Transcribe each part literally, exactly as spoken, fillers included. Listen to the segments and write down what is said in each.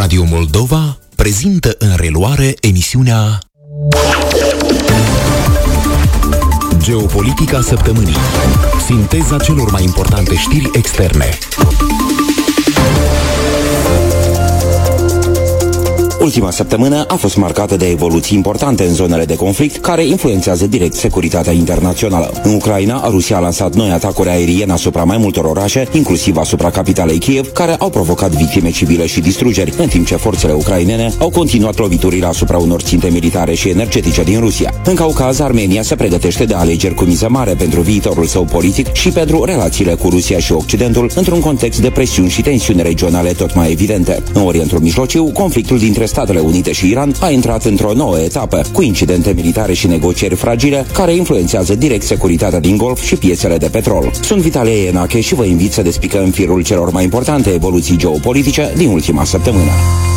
Radio Moldova prezintă în reluare emisiunea Geopolitica săptămânii. Sinteza celor mai importante știri externe. Ultima săptămână a fost marcată de evoluții importante în zonele de conflict, care influențează direct securitatea internațională. În Ucraina, Rusia a lansat noi atacuri aeriene asupra mai multor orașe, inclusiv asupra capitalei Kiev, care au provocat victime civile și distrugeri, în timp ce forțele ucrainene au continuat loviturile asupra unor ținte militare și energetice din Rusia. În Caucaz, Armenia se pregătește de alegeri cu miză mare pentru viitorul său politic și pentru relațiile cu Rusia și Occidentul, într-un context de presiuni și tensiuni regionale tot mai evidente. În Orientul Mijlociu, conflictul dintre Statele Unite și Iran a intrat într-o nouă etapă, cu incidente militare și negocieri fragile, care influențează direct securitatea din Golf și piețele de petrol. Sunt Vitalie Enache și vă invit să despicăm firul celor mai importante evoluții geopolitice din ultima săptămână.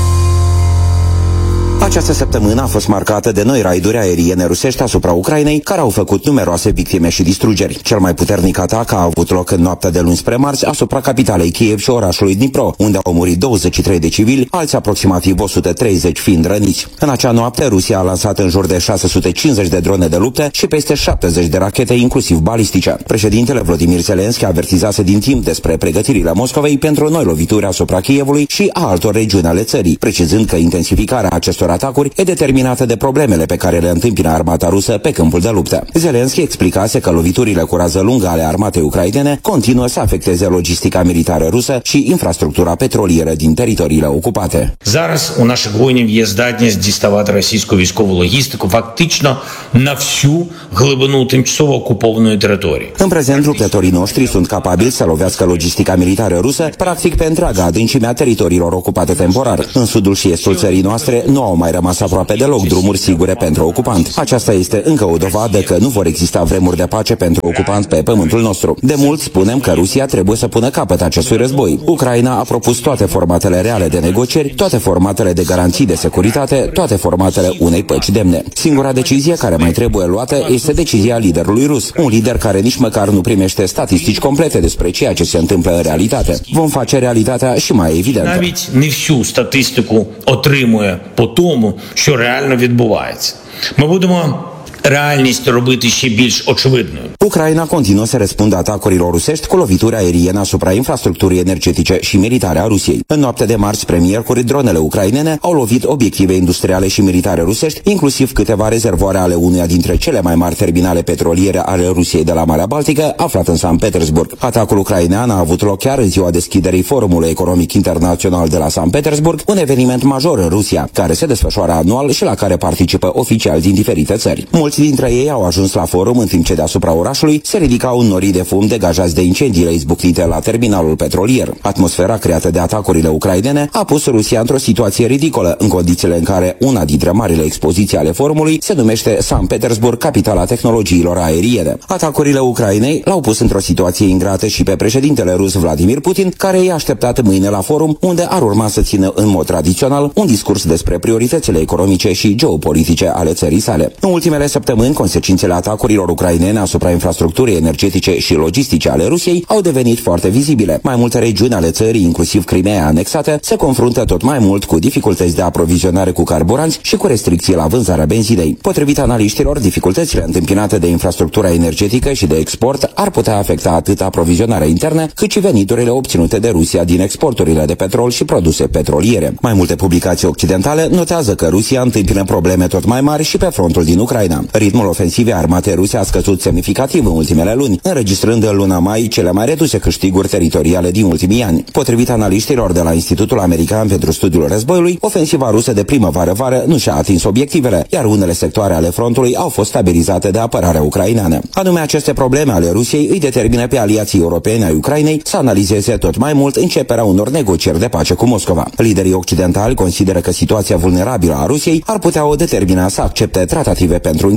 Această săptămână a fost marcată de noi raiduri aeriene rusești asupra Ucrainei, care au făcut numeroase victime și distrugeri. Cel mai puternic atac a avut loc în noaptea de luni spre marți asupra capitalei Kiev și orașului Dnipro, unde au murit douăzeci și trei de civili, alți aproximativ o sută treizeci fiind răniți. În acea noapte, Rusia a lansat în jur de șase sute cincizeci de drone de luptă și peste șaptezeci de rachete, inclusiv balistice. Președintele Volodymyr Zelensky avertizase din timp despre pregătirile Moscovei pentru noi lovituri asupra Kievului și a altor regiuni ale țării, precizând că intensificarea acestor atacuri e determinată de problemele pe care le întâmpină armata rusă pe câmpul de luptă. Zelensky explicase că loviturile cu rază lungă ale armatei ucrainene continuă să afecteze logistica militară rusă și infrastructura petrolieră din teritoriile ocupate. Зараз у наших воїнів є здатність діставати російську військову логістику фактично на всю глибину тимчасово окупованої території. În prezent, luptătorii noștri sunt capabili să lovească logistica militară rusă practic pe întreaga adâncime a teritoriilor ocupate temporar. În sudul și estul țării noastre nu au mai rămas aproape deloc drumuri sigure pentru ocupant. Aceasta este încă o dovadă că nu vor exista vremuri de pace pentru ocupant pe pământul nostru. De mult spunem că Rusia trebuie să pună capăt acestui război. Ucraina a propus toate formatele reale de negocieri, toate formatele de garanții de securitate, toate formatele unei păci demne. Singura decizie care mai trebuie luată este decizia liderului rus, un lider care nici măcar nu primește statistici complete despre ceea ce se întâmplă în realitate. Vom face realitatea și mai evidentă. Навіть не всю статистику отримує по тому, що реально відбувається. Ми будемо реальність робити ще більш очевидною. Ucraina continuă să răspundă atacurilor rusești cu lovituri aeriene asupra infrastructurii energetice și militare a Rusiei. În noaptea de marți spre miercuri, dronele ucrainene au lovit obiective industriale și militare rusești, inclusiv câteva rezervoare ale uneia dintre cele mai mari terminale petroliere ale Rusiei de la Marea Baltică, aflat în Sankt Petersburg. Atacul ucrainean a avut loc chiar în ziua deschiderii Forumului Economic Internațional de la Sankt Petersburg, un eveniment major în Rusia, care se desfășoară anual și la care participă oficiali din diferite țări. Mulți dintre ei au ajuns la forum în timp ce deasupra orașului se ridicau norii de fum degajați de incendiile izbucnite la terminalul petrolier. Atmosfera creată de atacurile ucrainene a pus Rusia într-o situație ridicolă, în condițiile în care una dintre marile expoziții ale forumului se numește Sankt Petersburg, capitala tehnologiilor aeriene. Atacurile Ucrainei l-au pus într-o situație ingrată și pe președintele rus Vladimir Putin, care i-a așteptat mâine la forum, unde ar urma să țină în mod tradițional un discurs despre prioritățile economice și geopolitice ale țării sale. În ultimele săptămâni, consecințele atacurilor ucrainene asupra infrastructurii energetice și logistice ale Rusiei au devenit foarte vizibile. Mai multe regiuni ale țării, inclusiv Crimea anexată, se confruntă tot mai mult cu dificultăți de aprovizionare cu carburanți și cu restricții la vânzarea benzinei. Potrivit analiștilor, dificultățile întâmpinate de infrastructura energetică și de export ar putea afecta atât aprovizionarea internă, cât și veniturile obținute de Rusia din exporturile de petrol și produse petroliere. Mai multe publicații occidentale notează că Rusia întâmpină probleme tot mai mari și pe frontul din Ucraina. Ritmul ofensivei armatei ruse a scăzut semnificativ în ultimele luni, înregistrând în luna mai cele mai reduse câștiguri teritoriale din ultimii ani. Potrivit analiștilor de la Institutul American pentru Studiul Războiului, ofensiva rusă de primăvară-vară nu și-a atins obiectivele, iar unele sectoare ale frontului au fost stabilizate de apărarea ucraineană. Anume, aceste probleme ale Rusiei îi determină pe aliații europeni ai Ucrainei să analizeze tot mai mult începerea unor negocieri de pace cu Moscova. Liderii occidentali consideră că situația vulnerabilă a Rusiei ar putea o determina să accepte tratative pentru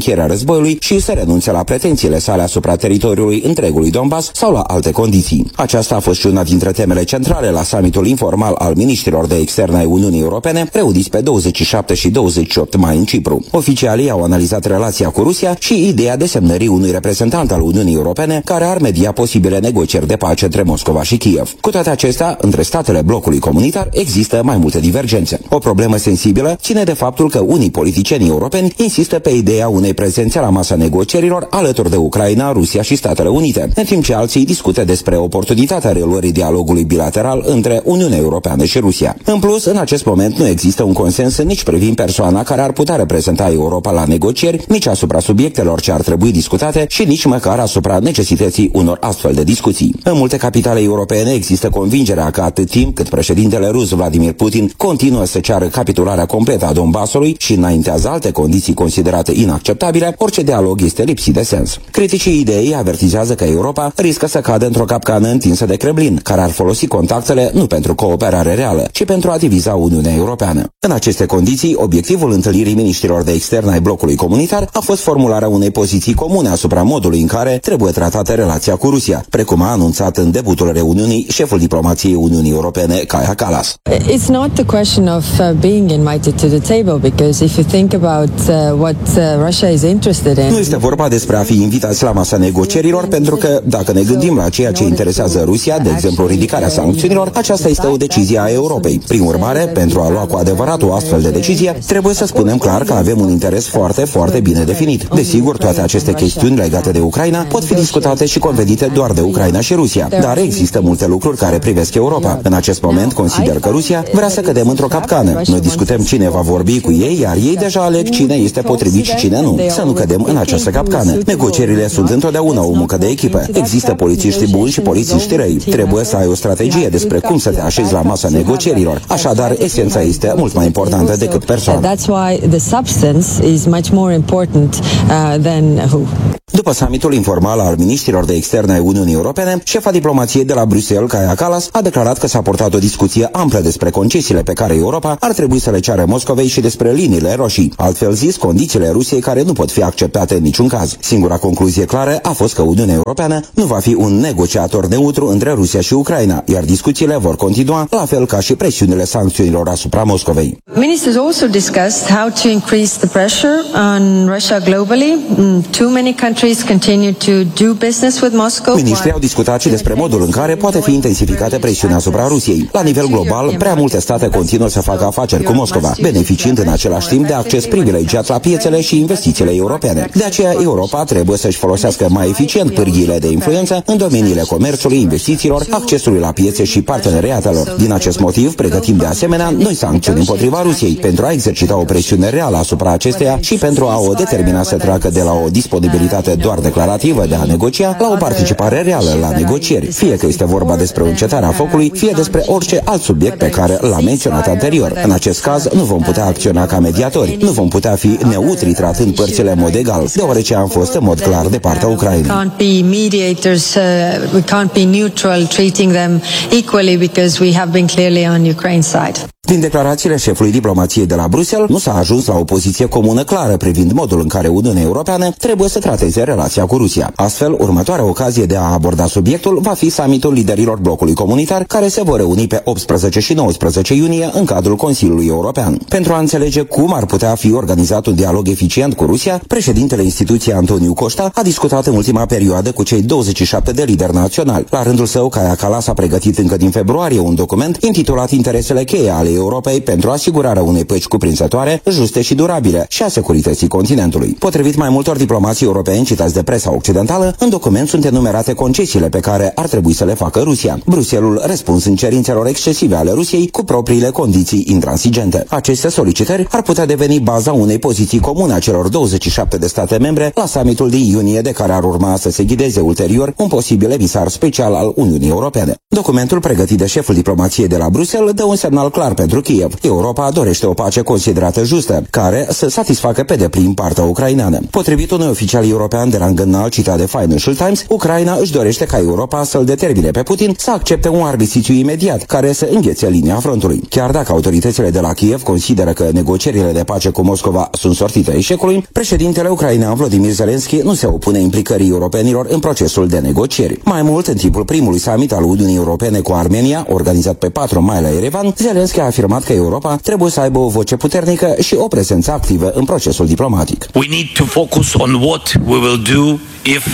încheierea războiului și să renunțe la pretențiile sale asupra teritoriului întregului Donbass sau la alte condiții. Aceasta a fost și una dintre temele centrale la summitul informal al ministrilor de externe ai Uniunii Europene, reuniți pe douăzeci și șapte și douăzeci și opt mai în Cipru. Oficialii au analizat relația cu Rusia și ideea desemnării unui reprezentant al Uniunii Europene care ar media posibile negocieri de pace între Moscova și Kiev. Cu toate acestea, între statele blocului comunitar există mai multe divergențe. O problemă sensibilă ține de faptul că unii politicieni europeni insistă pe ideea unei prezențe la masa negocierilor alături de Ucraina, Rusia și Statele Unite, în timp ce alții discută despre oportunitatea reluării dialogului bilateral între Uniunea Europeană și Rusia. În plus, în acest moment nu există un consens nici privind persoana care ar putea reprezenta Europa la negocieri, nici asupra subiectelor ce ar trebui discutate și nici măcar asupra necesității unor astfel de discuții. În multe capitale europene există convingerea că atât timp cât președintele rus Vladimir Putin continuă să ceară capitularea completă a Donbassului și înaintează alte condiții considerate inacceptabile, orice dialog este lipsit de sens. Criticii ideii avertizează că Europa riscă să cadă într-o capcană întinsă de Kremlin, care ar folosi contactele nu pentru cooperare reală, ci pentru a diviza Uniunea Europeană. În aceste condiții, obiectivul întâlnirii miniștrilor de externe ai blocului comunitar a fost formularea unei poziții comune asupra modului în care trebuie tratată relația cu Rusia, precum a anunțat în debutul reuniunii șeful diplomației Uniunii Europene, Kaja Kallas. It's not the question of uh, being invited to the table, because if you think about uh, what uh, Russia is interested in. Nu este vorba despre a fi invitați la masa negocierilor, pentru că dacă ne gândim la ceea ce interesează Rusia, de exemplu ridicarea sancțiunilor, aceasta este o decizie a Europei. Prin urmare, pentru a lua cu adevărat o astfel de decizie, trebuie să spunem clar că avem un interes foarte, foarte bine definit. Desigur, toate aceste chestiuni legate de Ucraina pot fi discutate și convenite doar de Ucraina și Rusia, dar există multe lucruri care privesc Europa. În acest moment, consider că Rusia vrea să cădem într-o capcană. Noi discutăm cine va vorbi cu ei, iar ei deja aleg cine este potrivit și cine nu. Să nu cădem în această capcană. Negocierile sunt întotdeauna o muncă de echipă. Există polițiști buni și polițiști răi. Trebuie să ai o strategie despre cum să te așezi la masa negocierilor. Așadar, esența este mult mai importantă decât persoana. That's why the substance is much more important uh, than who. După summitul informal al ministrilor de externe ai Uniunii Europene, șefa diplomației de la Bruxelles, Kaja Kallas, a declarat că s-a purtat o discuție amplă despre concesiile pe care Europa ar trebui să le ceară Moscovei și despre liniile roșii, altfel zis, condițiile Rusiei care nu pot fi acceptate în niciun caz. Singura concluzie clară a fost că Uniunea Europeană nu va fi un negociator neutru între Rusia și Ucraina, iar discuțiile vor continua, la fel ca și presiunile sancțiunilor asupra Moscovei. Ministers also discussed how to increase the pressure on Russia globally. Too many countries continue to do business with Moscow. Ministrii au discutat și despre modul în care poate fi intensificată presiunea asupra Rusiei. La nivel global, prea multe state continuă să facă afaceri cu Moscova, beneficiind în același timp de acces privilegiat la piețele și investițiile europene. De aceea, Europa trebuie să-și folosească mai eficient pârghiile de influență în domeniile comerțului, investițiilor, accesului la piețe și parteneriatelor. Din acest motiv, pregătim de asemenea noi sancțiuni împotriva Rusiei pentru a exercita o presiune reală asupra acesteia și pentru a o determina să treacă de la o disponibilitate doar declarativă de a negocia la o participare reală la negocieri, fie că este vorba despre încetarea focului, fie despre orice alt subiect pe care l-am menționat anterior. În acest caz, nu vom putea acționa ca mediatori, nu vom putea fi neutri tratând părțile în mod egal, deoarece am fost în mod clar de partea Ucrainei. Din declarațiile șefului diplomației de la Bruxelles, nu s-a ajuns la o poziție comună clară privind modul în care Uniunea Europeană trebuie să trateze relația cu Rusia. Astfel, următoarea ocazie de a aborda subiectul va fi summitul liderilor blocului comunitar, care se vor reuni pe optsprezece și nouăsprezece iunie în cadrul Consiliului European. Pentru a înțelege cum ar putea fi organizat un dialog eficient cu Rusia, președintele instituției Antoniu Costa a discutat în ultima perioadă cu cei douăzeci și șapte de lideri naționali. La rândul său, Kaja Kallas a pregătit încă din februarie un document intitulat Interesele cheie ale Europei pentru asigurarea unei păci cuprinzătoare, juste și durabile și a securității continentului. Potrivit mai multor diplomații europeni citați de presa occidentală, în document sunt enumerate concesiile pe care ar trebui să le facă Rusia. Bruxelles răspuns în cerințelor excesive ale Rusiei cu propriile condiții intransigente. Aceste solicitări ar putea deveni baza unei poziții comune a celor douăzeci și șapte de state membre la summitul din iunie, de care ar urma să se ghideze ulterior un posibil emisar special al Uniunii Europene. Documentul pregătit de șeful diplomației de la Bruxelles dă un semnal clar pentru Kiev. Europa dorește o pace considerată justă, care să satisfacă pe deplin partea ucraineană. Potrivit unui oficial european de rang înalt citat de Financial Times, Ucraina își dorește ca Europa să-l determine pe Putin să accepte un armistițiu imediat care să înghețe linia frontului. Chiar dacă autoritățile de la Kiev consideră că negocierile de pace cu Moscova sunt sortite eșecului, președintele ucrainean Volodymyr Zelensky nu se opune implicării europenilor în procesul de negocieri. Mai mult, în timpul primului summit al Uniunii Europene cu Armenia, organizat pe patru mai la Yerevan, Zelensky a afirmat că Europa trebuie să aibă o voce puternică și o prezență activă în procesul diplomatic. We need to focus on what we will do if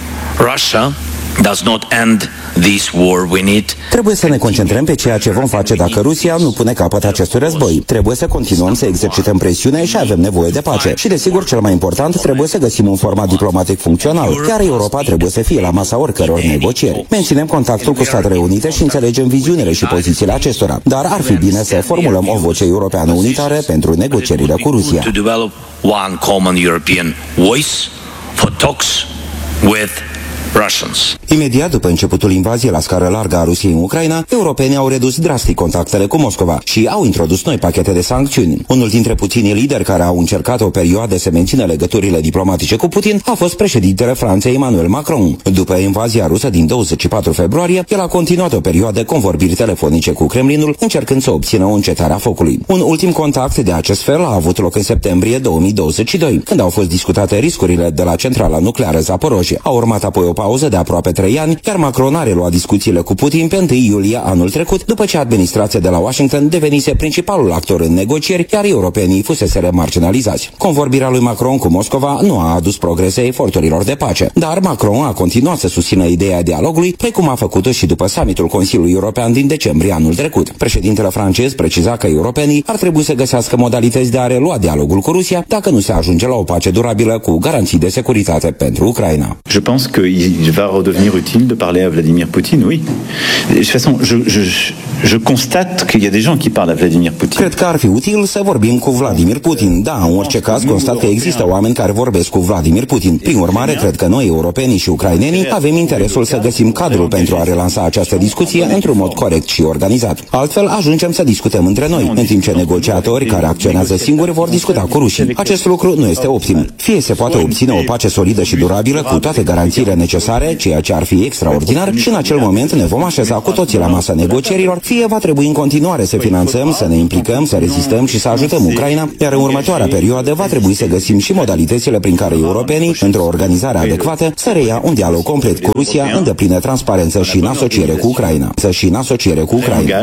Russia does not end this war. We need Trebuie să ne concentrăm pe ceea ce vom face dacă Rusia nu pune capăt acestui război. Trebuie să continuăm să exercităm presiune și avem nevoie de pace. Și desigur, cel mai important, trebuie să găsim un format diplomatic funcțional, iar Europa trebuie să fie la masa oricăror negocieri. Menținem contactul cu Statele Unite și înțelegem viziunile și pozițiile acestora, dar ar fi bine să formulăm o voce europeană unitară pentru negocierile cu Rusia. to develop one common European voice for talks with Russians. Imediat după începutul invaziei la scară largă a Rusiei în Ucraina, europenii au redus drastic contactele cu Moscova și au introdus noi pachete de sancțiuni. Unul dintre puținii lideri care au încercat o perioadă să mențină legăturile diplomatice cu Putin a fost președintele Franței Emmanuel Macron. După invazia rusă din douăzeci și patru februarie, el a continuat o perioadă convorbiri telefonice cu Kremlinul, încercând să obțină o încetare a focului. Un ultim contact de acest fel a avut loc în septembrie două mii douăzeci și doi, când au fost discutate riscurile de la centrala nucleară Zaporozhye. A urmat apoi o pauză de aproape trei ani, iar Macron a reluat discuțiile cu Putin pe întâi iulie anul trecut, după ce administrația de la Washington devenise principalul actor în negocieri, iar europenii fuseseră marginalizați. Convorbirea lui Macron cu Moscova nu a adus progrese eforturilor de pace, dar Macron a continuat să susțină ideea dialogului, precum a făcut-o și după summitul Consiliului European din decembrie anul trecut. Președintele francez preciza că europenii ar trebui să găsească modalități de a relua dialogul cu Rusia dacă nu se ajunge la o pace durabilă cu garanții de securitate pentru Ucraina. Je pense qu'il va redevenir utile de parler à Vladimir Poutine, oui. De toute façon, je, je, je constate qu'il y a des gens qui parlent à Vladimir Poutine. Cred că ar fi util să vorbim cu Vladimir Putin. Da, în orice caz, constat că există oameni care vorbesc cu Vladimir Putin. Prin urmare, cred că noi, europenii și ucrainenii, avem interesul să găsim cadrul pentru a relansa această discuție într-un mod corect și organizat. Altfel, ajungem să discutăm între noi, în timp ce negociatori care acționează singuri vor discuta cu rușii. Acest lucru nu este optim. Fie se poate obține o pace solidă și durabilă cu toate garanțiile necesare, ceea ce ar fi extraordinar, și în acel moment ne vom așeza cu toții la masa negocierilor, fie va trebui în continuare să finanțăm, să ne implicăm, să rezistăm și să ajutăm Ucraina, iar în următoarea perioadă va trebui să găsim și modalitățile prin care europenii, într-o organizare adecvată, să reia un dialog complet cu Rusia în deplină transparență și în asociere cu Ucraina. Să și în asociere cu Ucraina.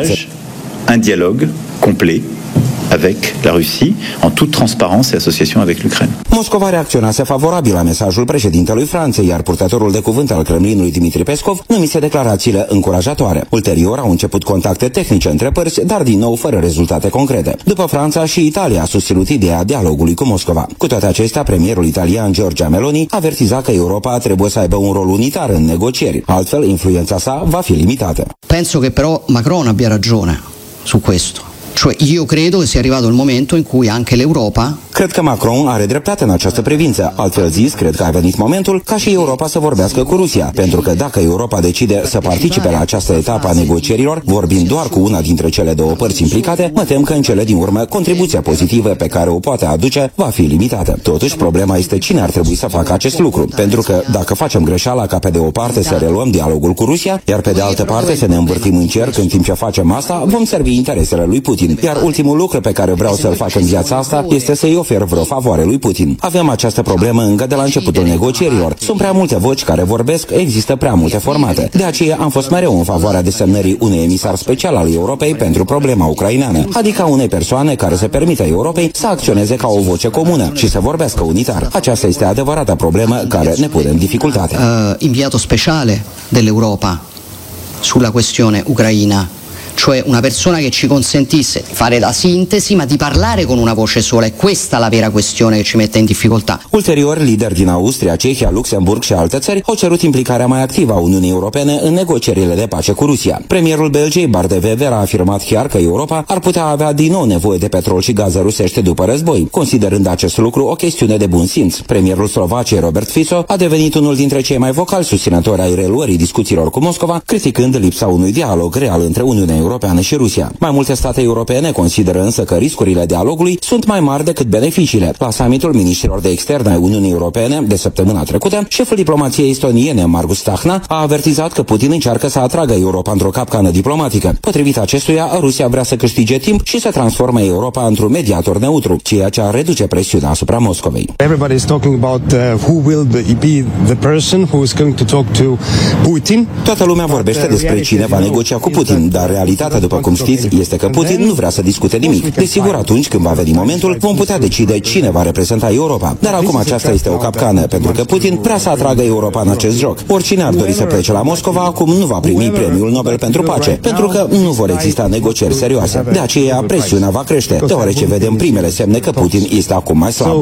Un dialog complet avec la Russie, en toute transparence et association avec l'Ukraine. Moscova reacționase favorabil la mesajul președintelui Franței, iar purtătorul de cuvânt al Kremlinului, Dmitri Peskov, numise declarațiile încurajatoare. Ulterior au început contacte tehnice între părți, dar din nou fără rezultate concrete. După Franța, și Italia a susținut ideea dialogului cu Moscova. Cu toate acestea, premierul italian Giorgia Meloni avertiza că Europa trebuie să aibă un rol unitar în negocieri, altfel influența sa va fi limitată. Penso che però Macron abbia ragione su questo. Cioè, io credo che sia arrivato il momento in cui anche l'Europa... Cred că Macron are dreptate în această privință. Altfel zis, cred că a venit momentul ca și Europa să vorbească cu Rusia, pentru că dacă Europa decide să participe la această etapă a negocierilor, vorbind doar cu una dintre cele două părți implicate, mă tem că în cele din urmă contribuția pozitivă pe care o poate aduce va fi limitată. Totuși, problema este cine ar trebui să facă acest lucru, pentru că dacă facem greșeala ca pe de o parte să reluăm dialogul cu Rusia, iar pe de altă parte să ne învârtim în cerc în timp ce facem asta, vom servi interesele lui Putin. Iar ultimul lucru pe care vreau să-l fac în viața asta este să-i ofer vreo favoare lui Putin. Avem această problemă încă de la începutul negocierilor. Sunt prea multe voci care vorbesc, există prea multe formate. De aceea am fost mereu în favoarea desemnării unui emisar special al Europei pentru problema ucraineană, adică unei persoane care să permită Europei să acționeze ca o voce comună și să vorbească unitar. Aceasta este adevărata problemă care ne pune în dificultate. Uh, inviato speciale dell'Europa sulla questione ucraina. Cioè una persona che ci consentisse di fare da sintesi, ma di parlare con una voce sola. È questa la vera questione che ci mette in difficoltà. Ulterior, lideri din Austria, Cehia, Luxemburg și alte țări au cerut implicarea mai activă a Uniunii Europene în negocierile de pace cu Rusia. Premierul Belgiei, Bart de Wever, a afirmat chiar că Europa ar putea avea din nou nevoie de petrol și gaze rusește după război, considerând acest lucru o chestiune de bun simț. Premierul Slovaciei, Robert Fico, a devenit unul dintre cei mai vocali susținători ai reluării discuțiilor cu Moscova, criticând lipsa unui dialog real între Uniunea Europeană Europeană și Rusia. Mai multe state europene consideră însă că riscurile dialogului sunt mai mari decât beneficiile. La summitul ministrilor de externe ai Uniunii Europene de săptămâna trecută, șeful diplomației estoniene Margus Stahna a avertizat că Putin încearcă să atragă Europa într-o capcană diplomatică. Potrivit acestuia, Rusia vrea să câștige timp și să transforme Europa într-un mediator neutru, ceea ce ar reduce presiunea asupra Moscovei. Everybody is talking about uh, who will be the person who is going to talk to Putin. Toată lumea vorbește despre cine va negocia cu Putin, dar realitatea, după cum știți, este că Putin nu vrea să discute nimic. Desigur, atunci când va veni momentul, vom putea decide cine va reprezenta Europa. Dar acum aceasta este o capcană, pentru că Putin vrea să atragă Europa în acest joc. Oricine ar dori să plece la Moscova acum nu va primi premiul Nobel pentru pace, pentru că nu vor exista negocieri serioase. De aceea, presiunea va crește, deoarece vedem primele semne că Putin este acum mai slab.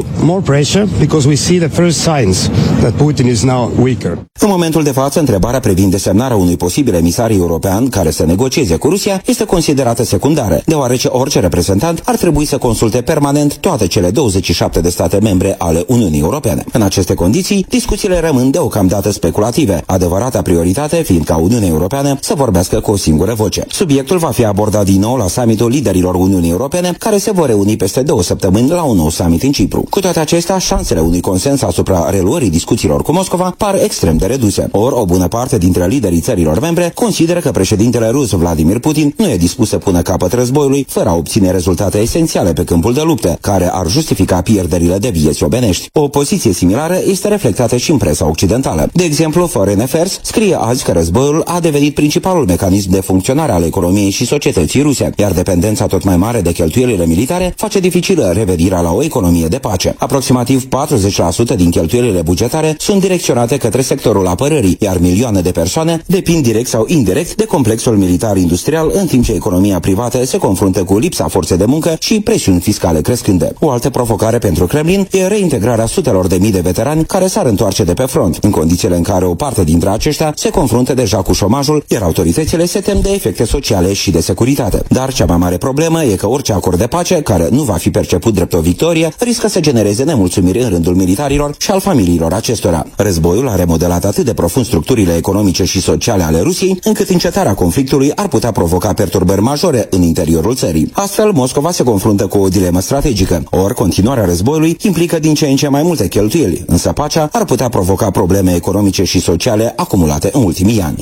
În momentul de față, întrebarea privind desemnarea unui posibil emisar european care să negocieze cu Rusia este considerată secundară, deoarece orice reprezentant ar trebui să consulte permanent toate cele douăzeci și șapte de state membre ale Uniunii Europene. În aceste condiții, discuțiile rămân deocamdată speculative, adevărata prioritate fiind ca Uniunea Europeană să vorbească cu o singură voce. Subiectul va fi abordat din nou la summitul liderilor Uniunii Europene, care se vor reuni peste două săptămâni la un nou summit în Cipru. Cu toate acestea, șansele unui consens asupra reluării discuțiilor cu Moscova par extrem de reduse. Ori o bună parte dintre liderii țărilor membre consideră că președintele rus Vladimir Putin nu e dispus să pună capăt războiului fără a obține rezultate esențiale pe câmpul de luptă, care ar justifica pierderile de vieți omenești. O poziție similară este reflectată și în presa occidentală. De exemplu, Foreign Affairs scrie azi că războiul a devenit principalul mecanism de funcționare al economiei și societății ruse, iar dependența tot mai mare de cheltuielile militare face dificilă revenirea la o economie de pace. Aproximativ patruzeci la sută din cheltuielile bugetare sunt direcționate către sectorul apărării, iar milioane de persoane depind direct sau indirect de complexul militar-industrial, în timp ce economia privată se confruntă cu lipsa forței de muncă și presiuni fiscale crescânde. O altă provocare pentru Kremlin e reintegrarea sutelor de mii de veterani care s-ar întoarce de pe front, în condițiile în care o parte dintre aceștia se confruntă deja cu șomajul, iar autoritățile se tem de efecte sociale și de securitate. Dar cea mai mare problemă e că orice acord de pace, care nu va fi perceput drept o victorie, riscă să genereze nemulțumiri în rândul militarilor și al familiilor acestora. Războiul a remodelat atât de profund structurile economice și sociale ale Rusiei, încât încetarea conflictului ar putea provoca perturbări majore în interiorul țării. Astfel, Moscova se confruntă cu o dilemă strategică. Ori, continuarea războiului implică din ce în ce mai multe cheltuieli, însă pacea ar putea provoca probleme economice și sociale acumulate în ultimii ani.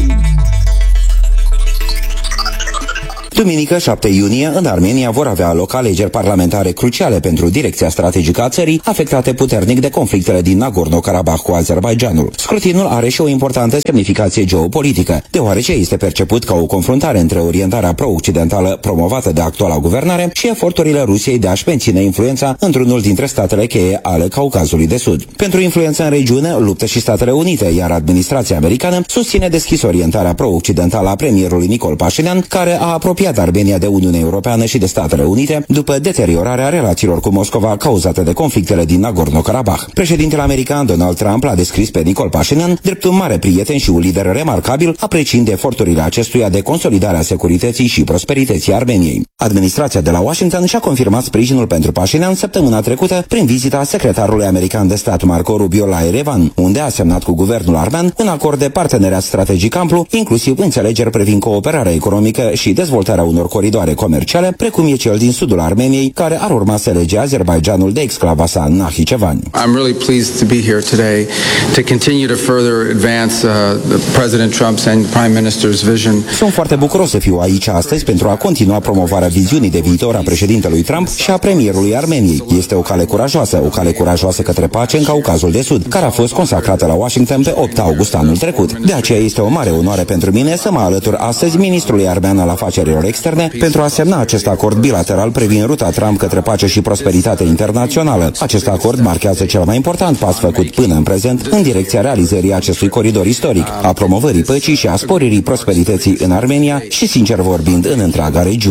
Duminică, șapte iunie, în Armenia vor avea loc alegeri parlamentare cruciale pentru direcția strategică a țării, afectate puternic de conflictele din Nagorno-Karabakh cu Azerbaidjanul. Scrutinul are și o importantă semnificație geopolitică, deoarece este perceput ca o confruntare între orientarea pro-occidentală promovată de actuala guvernare și eforturile Rusiei de a-și menține influența într-unul dintre statele cheie ale Caucazului de Sud. Pentru influență în regiune, luptă și Statele Unite, iar administrația americană susține deschis orientarea pro-occidentală a premierului Nicol Pașinian, care a apropiat Armenia de Uniunea Europeană și de Statele Unite după deteriorarea relațiilor cu Moscova cauzate de conflictele din Nagorno-Karabakh. Președintele american Donald Trump l-a descris pe Nicol Pașinian drept un mare prieten și un lider remarcabil, apreciind eforturile acestuia de consolidare a securității și prosperității Armeniei. Administrația de la Washington și-a confirmat sprijinul pentru Pașinian săptămâna trecută prin vizita secretarului american de stat Marco Rubio la Erevan, unde a semnat cu guvernul armean un acord de parteneriat strategic amplu, inclusiv înțelegeri privind cooperarea economică și dezvoltarea unor coridoare comerciale, precum e cel din sudul Armeniei, care ar urma să lege Azerbaidjanul de exclava sa Nakhchichevan. I'm really pleased to be here today to continue to further advance uh, the President Trump's and Prime Minister's vision. Sunt foarte bucuros să fiu aici astăzi pentru a continua promovarea viziunii de viitor a președintelui Trump și a premierului Armeniei. Este o cale curajoasă, o cale curajoasă către pace în Caucazul de Sud, care a fost consacrată la Washington pe opt august anul trecut. De aceea este o mare onoare pentru mine să mă alătur astăzi ministrului armean al afacerilor externe pentru a semna acest acord bilateral privind ruta Trump către pace și prosperitate internațională. Acest acord marchează cel mai important pas făcut până în prezent în direcția realizării acestui coridor istoric, a promovării păcii și a sporirii prosperității în Armenia și, sincer vorbind, în întreaga regiune.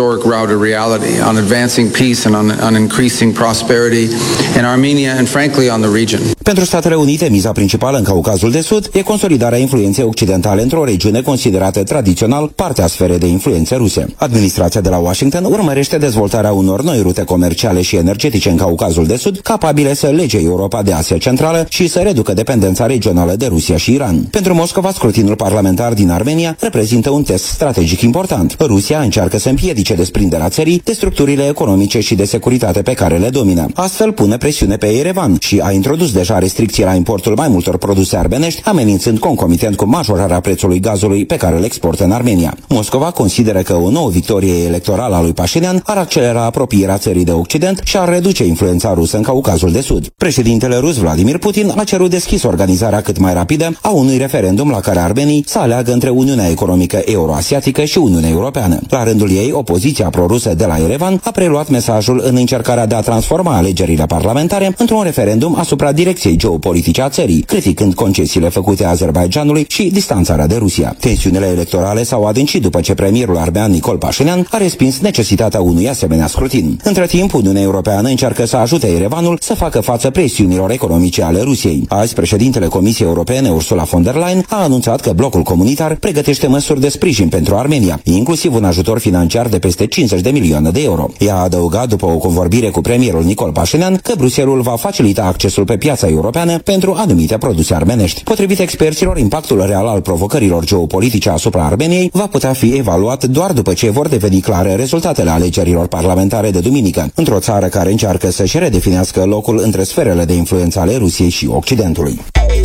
historic route a reality, on advancing peace and on, on increasing prosperity in Armenia and, frankly, on the region. Pentru Statele Unite, miza principală în Caucazul de Sud e consolidarea influenței occidentale într-o regiune considerată tradițional parte a sferei de influență ruse. Administrația de la Washington urmărește dezvoltarea unor noi rute comerciale și energetice în Caucazul de Sud, capabile să lege Europa de Asia Centrală și să reducă dependența regională de Rusia și Iran. Pentru Moscova, scrutinul parlamentar din Armenia reprezintă un test strategic important. Rusia încearcă să împiedice desprinderea țării de structurile economice și de securitate pe care le domină. Astfel pune presiune pe Yerevan și a introdus deja restricții la importul mai multor produse armenești, amenințând concomitent cu majorarea prețului gazului pe care îl exportă în Armenia. Moscova consideră că o nouă victorie electorală a lui Pașinian ar accelera apropierea țării de Occident și ar reduce influența rusă în Caucazul de Sud. Președintele rus Vladimir Putin a cerut deschis organizarea cât mai rapidă a unui referendum la care armenii să aleagă între Uniunea Economică Euroasiatică și Uniunea Europeană. La rândul ei, opoziția prorusă de la Yerevan a preluat mesajul în încercarea de a transforma alegerile parlamentare într-un referendum asupra direcției geopolitice a țării, criticând concesiile făcute Azerbaidjanului și distanțarea de Rusia. Tensiunile electorale s-au adâncit după ce premierul armean Nicol Pașinian a respins necesitatea unui asemenea scrutin. Între timp, Uniunea Europeană încearcă să ajute Yerevanul să facă față presiunilor economice ale Rusiei. Azi, președintele Comisiei Europene, Ursula von der Leyen, a anunțat că blocul comunitar pregătește măsuri de sprijin pentru Armenia, inclusiv un ajutor financiar de peste cincizeci de milioane de euro. Ea a adăugat, după o convorbire cu premierul Nicol Pașinian, că Bruxelul va facilita accesul pe piața europeană pentru anumite produse armenești. Potrivit experților, impactul real al provocărilor geopolitice asupra Armeniei va putea fi evaluat doar după ce vor deveni clare rezultatele alegerilor parlamentare de duminică, într-o țară care încearcă să-și redefinească locul între sferele de influență ale Rusiei și Occidentului.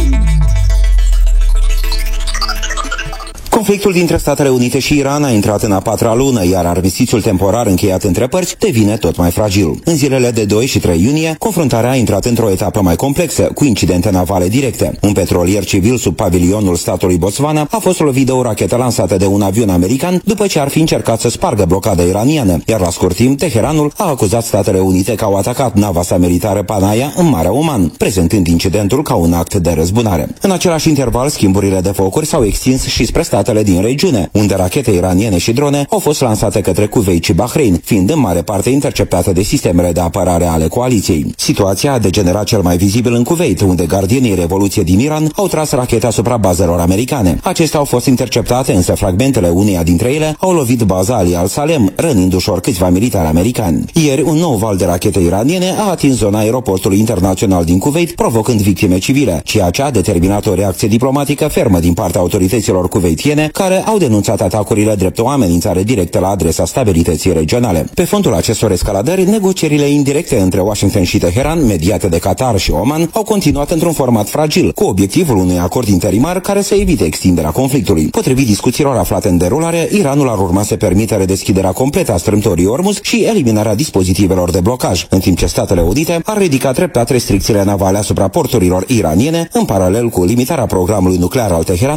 Conflictul dintre Statele Unite și Iran a intrat în a patra lună, iar armistițiul temporar încheiat între părți devine tot mai fragil. În zilele de doi și trei iunie, confruntarea a intrat într-o etapă mai complexă, cu incidente navale directe. Un petrolier civil sub pavilionul statului Botswana a fost lovit de o rachetă lansată de un avion american după ce ar fi încercat să spargă blocada iraniană, iar la scurt timp, Teheranul a acuzat Statele Unite că au atacat nava sa militară Panaya în Marea Oman, prezentând incidentul ca un act de răzbunare. În același interval, schimburile de focuri s-au extins și spre statele din regiune, unde rachete iraniene și drone au fost lansate către Kuwait și Bahrain, fiind în mare parte interceptate de sistemele de apărare ale coaliției. Situația a degenerat cel mai vizibil în Kuwait, unde gardienii Revoluției din Iran au tras rachete asupra bazelor americane. Acestea au fost interceptate, însă fragmentele uneia dintre ele au lovit baza Ali al-Salem, rănind ușor câțiva militari americani. Ieri, un nou val de rachete iraniene a atins zona aeroportului internațional din Kuwait, provocând victime civile, ceea ce a determinat o reacție diplomatică fermă din partea autorităților kuwaitiene, care au denunțat atacurile drept o amenințare directă la adresa stabilității regionale. Pe fondul acestor escaladări, negocierile indirecte între Washington și Teheran, mediate de Qatar și Oman, au continuat într-un format fragil, cu obiectivul unui acord interimar care să evite extinderea conflictului. Potrivit discuțiilor aflate în derulare, Iranul ar urma să permită redeschiderea completă a strâmtorii Ormuz și eliminarea dispozitivelor de blocaj, în timp ce Statele Unite ar ridica treptat restricțiile navale asupra porturilor iraniene, în paralel cu limitarea programului nuclear al Teheran